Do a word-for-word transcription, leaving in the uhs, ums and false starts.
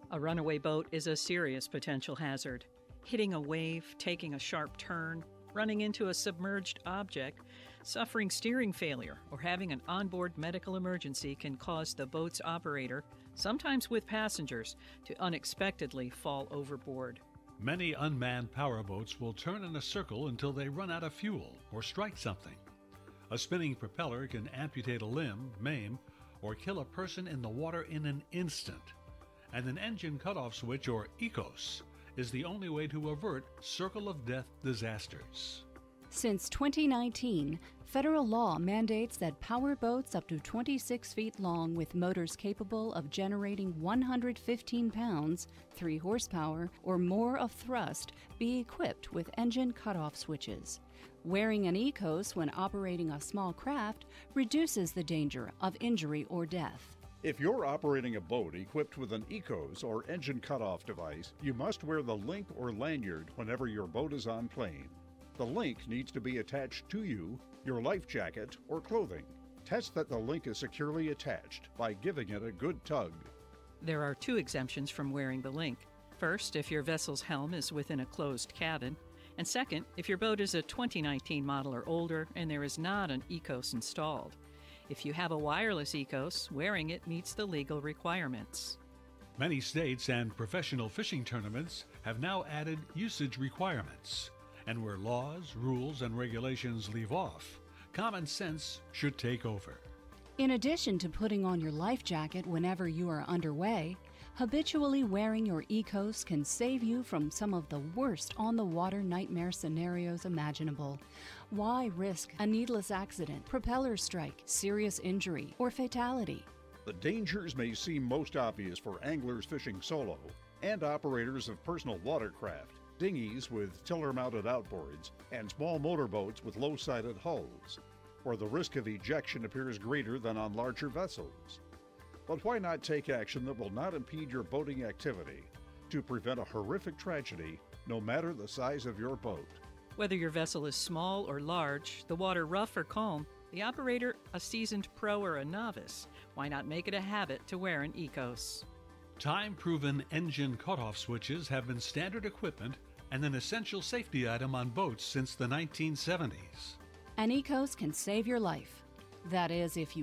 A runaway boat is a serious potential hazard. Hitting a wave, taking a sharp turn, running into a submerged object, suffering steering failure, or having an onboard medical emergency can cause the boat's operator, sometimes with passengers, to unexpectedly fall overboard. Many unmanned powerboats will turn in a circle until they run out of fuel or strike something. A spinning propeller can amputate a limb, maim, or kill a person in the water in an instant. And an engine cutoff switch, or E C O S, is the only way to avert circle of death disasters. Since twenty nineteen, federal law mandates that power boats up to twenty-six feet long with motors capable of generating one hundred fifteen pounds, three horsepower, or more of thrust be equipped with engine cutoff switches. Wearing an E C O S when operating a small craft reduces the danger of injury or death. If you're operating a boat equipped with an E C O S or engine cutoff device, you must wear the link or lanyard whenever your boat is on plane. The link needs to be attached to you, your life jacket, or clothing. Test that the link is securely attached by giving it a good tug. There are two exemptions from wearing the link. First, if your vessel's helm is within a closed cabin. And second, if your boat is a twenty nineteen model or older and there is not an E C O S installed. If you have a wireless E C O S, wearing it meets the legal requirements. Many states and professional fishing tournaments have now added usage requirements. And where laws, rules, and regulations leave off, common sense should take over. In addition to putting on your life jacket whenever you are underway, habitually wearing your E C O S can save you from some of the worst on-the-water nightmare scenarios imaginable. Why risk a needless accident, propeller strike, serious injury, or fatality? The dangers may seem most obvious for anglers fishing solo and operators of personal watercraft, dinghies with tiller-mounted outboards, and small motorboats with low-sided hulls, where the risk of ejection appears greater than on larger vessels. But why not take action that will not impede your boating activity to prevent a horrific tragedy, no matter the size of your boat? Whether your vessel is small or large, the water rough or calm, the operator a seasoned pro or a novice, why not make it a habit to wear an E C O S? Time-proven engine cutoff switches have been standard equipment and an essential safety item on boats since the nineteen seventies. An E C O S can save your life. That is, if you